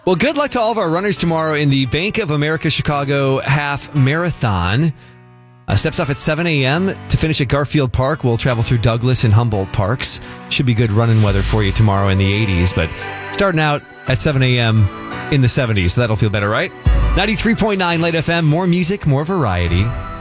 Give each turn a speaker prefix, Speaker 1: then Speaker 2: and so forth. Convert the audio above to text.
Speaker 1: Well, good luck to all of our runners tomorrow in the Bank of America Chicago Half Marathon. Steps off at 7 a.m. to finish at Garfield Park. We'll travel through Douglas and Humboldt Parks. Should be good running weather for you tomorrow in the 80s, but starting out at 7 a.m. in the 70s, so that'll feel better, right? 93.9 Late FM, more music, more variety.